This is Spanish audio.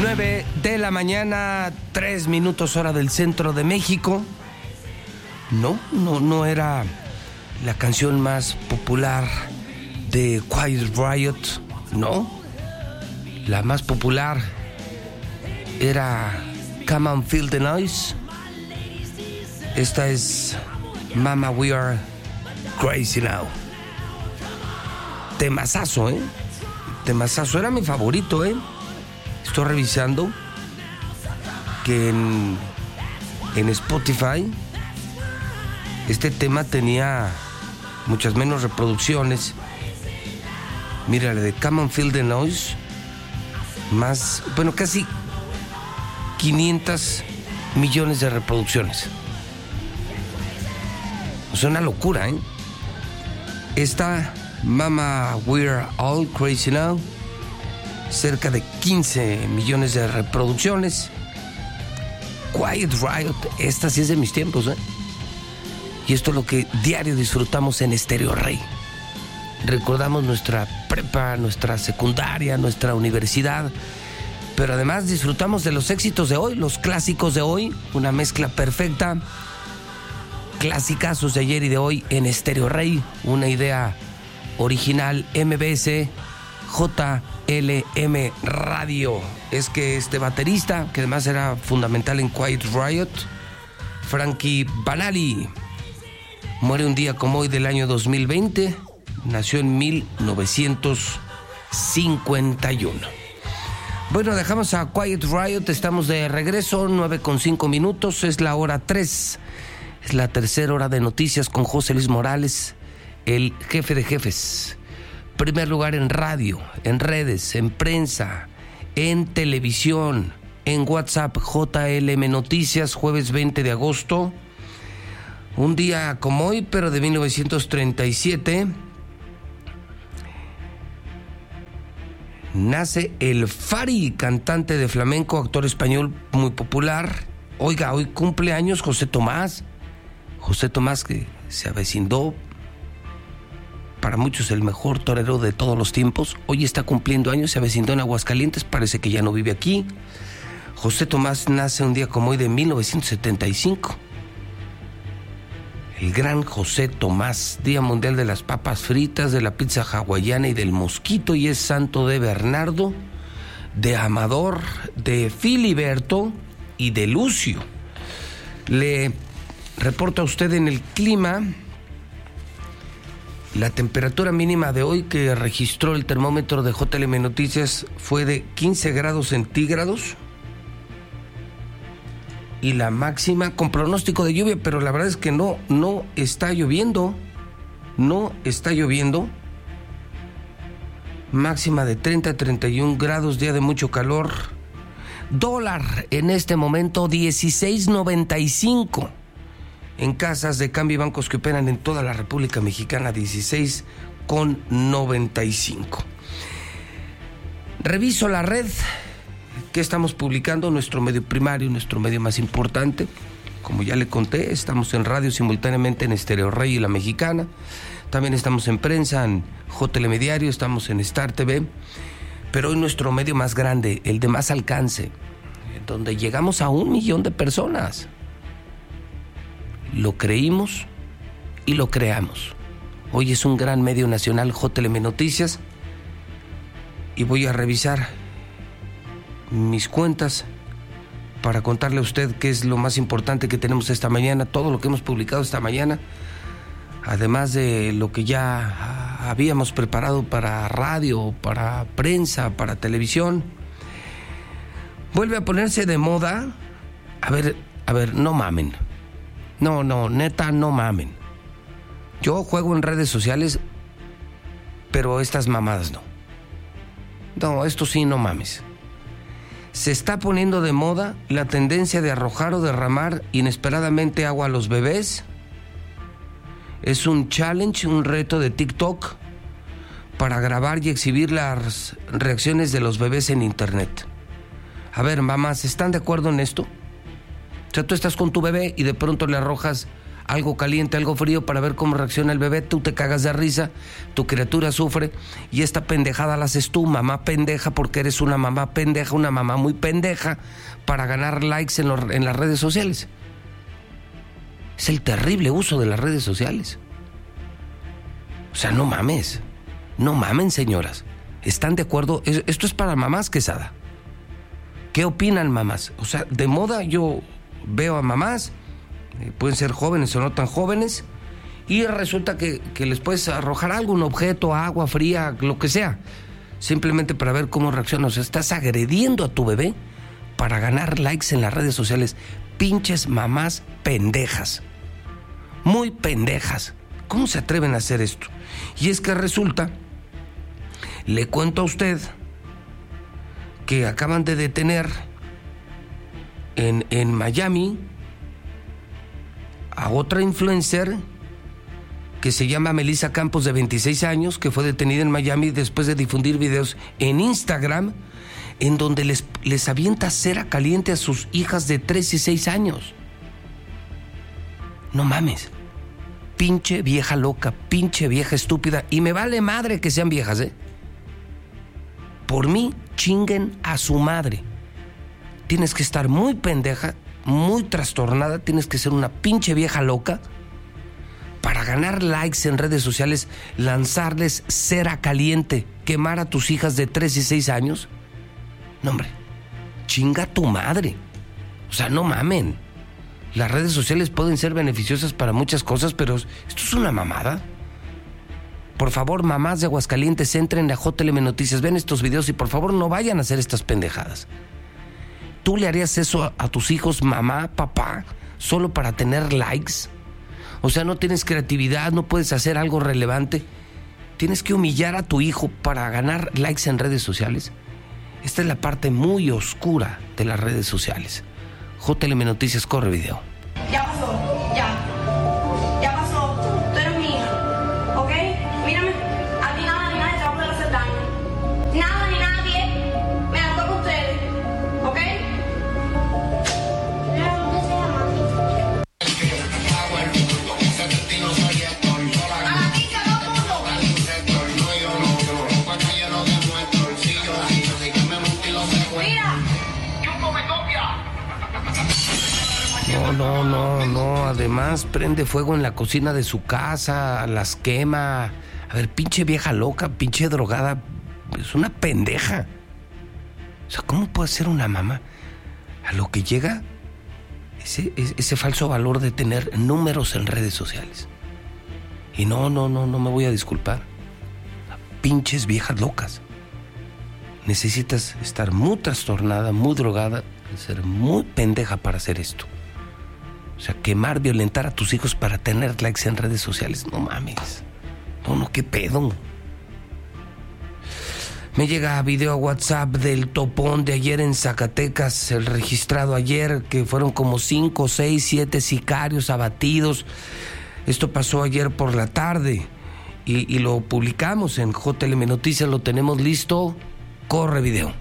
9 de la mañana, 3 minutos hora del centro de México. No era la canción más popular de Quiet Riot, no. La más popular era Come on Feel the Noise. Esta es Mama We Are Crazy Now. Temazazo, temazazo, era mi favorito, Estoy revisando que en Spotify este tema tenía muchas menos reproducciones. Mira, la de Come on Feel the Noise, casi 500 millones de reproducciones. Es una locura, Esta Mama We're All Crazy Now, cerca de 15 millones de reproducciones. Quiet Riot, esta sí es de mis tiempos, Y esto es lo que diario disfrutamos en Estéreo Rey. Recordamos nuestra prepa, nuestra secundaria, nuestra universidad, pero además disfrutamos de los éxitos de hoy, los clásicos de hoy, una mezcla perfecta. Clasicazos de ayer y de hoy en Estéreo Rey, una idea original, MBS, JLM Radio. Es que este baterista, que además era fundamental en Quiet Riot, Frankie Banali, muere un día como hoy del año 2020, nació en 1951. Bueno, dejamos a Quiet Riot, estamos de regreso, 9:05, es la hora 3, es la tercera hora de noticias con José Luis Morales, el jefe de jefes. Primer lugar en radio, en redes, en prensa, en televisión, en WhatsApp, JLM Noticias, jueves 20 de agosto. Un día como hoy, pero de 1937, nace el Fari, cantante de flamenco, actor español muy popular. Oiga, hoy cumple años José Tomás. José Tomás, que se avecindó, para muchos el mejor torero de todos los tiempos. Hoy está cumpliendo años, se avecindó en Aguascalientes, parece que ya no vive aquí. José Tomás nace un día como hoy de 1975. El gran José Tomás, Día Mundial de las Papas Fritas, de la pizza hawaiana y del mosquito, y es santo de Bernardo, de Amador, de Filiberto y de Lucio. Le reporto a usted en el clima. La temperatura mínima de hoy que registró el termómetro de JLM Noticias fue de 15 grados centígrados. Y la máxima, con pronóstico de lluvia, pero la verdad es que no está lloviendo. No está lloviendo. Máxima de 30 a 31 grados, día de mucho calor. Dólar en este momento 16.95. En casas de cambio y bancos que operan en toda la República Mexicana, 16.95. Reviso la red que estamos publicando, nuestro medio primario, nuestro medio más importante. Como ya le conté, estamos en radio simultáneamente en Estéreo Rey y La Mexicana. También estamos en prensa, en JLM Diario, estamos en Star TV. Pero hoy nuestro medio más grande, el de más alcance, donde llegamos a 1 millón de personas. Lo creímos y lo creamos. Hoy es un gran medio nacional, JLM Noticias, y voy a revisar mis cuentas para contarle a usted qué es lo más importante que tenemos esta mañana, todo lo que hemos publicado esta mañana, además de lo que ya habíamos preparado para radio, para prensa, para televisión. Vuelve a ponerse de moda. A ver, no mamen. No, neta, no mamen. Yo juego en redes sociales, pero estas mamadas no. No, esto sí, no mames. Se está poniendo de moda la tendencia de arrojar o derramar inesperadamente agua a los bebés. Es un challenge, un reto de TikTok para grabar y exhibir las reacciones de los bebés en internet. A ver, mamás, ¿están de acuerdo en esto? O sea, tú estás con tu bebé y de pronto le arrojas algo caliente, algo frío, para ver cómo reacciona el bebé. Tú te cagas de risa, tu criatura sufre, y esta pendejada la haces tú, mamá pendeja, porque eres una mamá pendeja, una mamá muy pendeja, para ganar likes en las redes sociales. Es el terrible uso de las redes sociales. O sea, no mames. No mamen, señoras. ¿Están de acuerdo? Esto es para mamás, Quesada. ¿Qué opinan, mamás? O sea, de moda yo veo a mamás, pueden ser jóvenes o no tan jóvenes, y resulta que les puedes arrojar algo, un objeto, agua fría, lo que sea, simplemente para ver cómo reacciona. O sea, estás agrediendo a tu bebé para ganar likes en las redes sociales. Pinches mamás pendejas. Muy pendejas. ¿Cómo se atreven a hacer esto? Y es que resulta, le cuento a usted, que acaban de detener en Miami a otra influencer que se llama Melissa Campos, de 26 años, que fue detenida en Miami después de difundir videos en Instagram en donde les avienta cera caliente a sus hijas de 3 y 6 años. No mames. Pinche vieja loca, pinche vieja estúpida. Y me vale madre que sean viejas, ¿eh? Por mí, chinguen a su madre. Tienes que estar muy pendeja, muy trastornada, tienes que ser una pinche vieja loca para ganar likes en redes sociales, lanzarles cera caliente, quemar a tus hijas de 3 y 6 años. No, hombre, chinga a tu madre. O sea, no mamen. Las redes sociales pueden ser beneficiosas para muchas cosas, pero esto es una mamada. Por favor, mamás de Aguascalientes, entren a JLM Noticias, ven estos videos y por favor no vayan a hacer estas pendejadas. ¿Tú le harías eso a tus hijos, mamá, papá, solo para tener likes? O sea, no tienes creatividad, no puedes hacer algo relevante. ¿Tienes que humillar a tu hijo para ganar likes en redes sociales? Esta es la parte muy oscura de las redes sociales. JLM Noticias, corre video. Ya pasó, ya pasó. Tú eres mi hija, ¿ok? Mírame, a ti nada ni nadie te va a poder hacer daño. Nada ni nadie me la toca a ustedes, ¿ok? A la pizza, todo el mundo. Mira. No, además prende fuego en la cocina de su casa, las quema. A ver, pinche vieja loca, pinche drogada, es una pendeja. O sea, ¿cómo puede ser una mamá a lo que llega ese falso valor de tener números en redes sociales? Y no me voy a disculpar. Pinches viejas locas. Necesitas estar muy trastornada, muy drogada, ser muy pendeja para hacer esto. O sea, quemar, violentar a tus hijos para tener likes en redes sociales. No mames. No, qué pedo. Me llega video a WhatsApp del topón de ayer en Zacatecas, el registrado ayer, que fueron como 5, 6, 7 sicarios abatidos. Esto pasó ayer por la tarde y lo publicamos en JLM Noticias, lo tenemos listo. Corre video.